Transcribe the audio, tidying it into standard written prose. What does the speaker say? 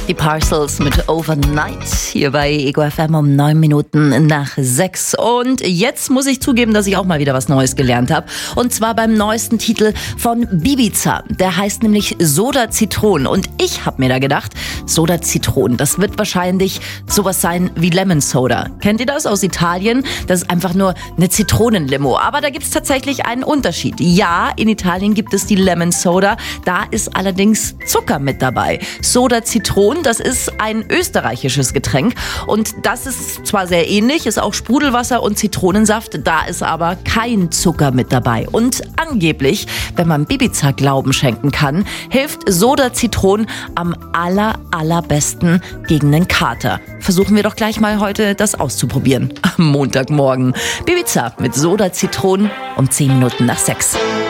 Die Parcels mit Overnight hier bei Ego FM um 9 Minuten nach 6. Und jetzt muss ich zugeben, dass ich auch mal wieder was Neues gelernt habe. Und zwar beim neuesten Titel von Bibiza. Der heißt nämlich Soda Zitron. Und ich habe mir da gedacht, Soda Zitron, das wird wahrscheinlich sowas sein wie Lemon Soda. Kennt ihr das aus Italien? Das ist einfach nur eine Zitronenlimo. Aber da gibt es tatsächlich einen Unterschied. Ja, in Italien gibt es die Lemon Soda. Da ist allerdings Zucker mit dabei. Soda Zitron, das ist ein österreichisches Getränk und das ist zwar sehr ähnlich, ist auch Sprudelwasser und Zitronensaft, da ist aber kein Zucker mit dabei. Und angeblich, wenn man Bibiza Glauben schenken kann, hilft Soda Zitron am allerbesten gegen den Kater. Versuchen wir doch gleich mal heute das auszuprobieren. Am Montagmorgen. Bibiza mit Soda Zitron um 10 Minuten nach 6.